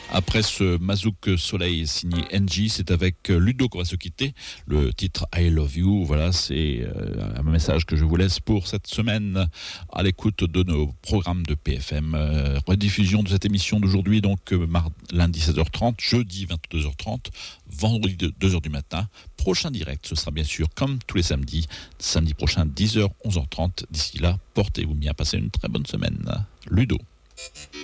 Après ce Mazouk Soleil signé NG, c'est avec Ludo qu'on va se quitter. Le titre I Love You, voilà, c'est un message que je vous laisse pour cette semaine à l'écoute de nos programmes de PFM. Rediffusion de cette émission d'aujourd'hui, donc lundi 16h30, jeudi 22h30, vendredi 2h du matin. Prochain direct, ce sera bien sûr comme tous les samedis, samedi prochain 10h, 11h30. D'ici là, portez-vous bien, passez une très bonne semaine. Ludo.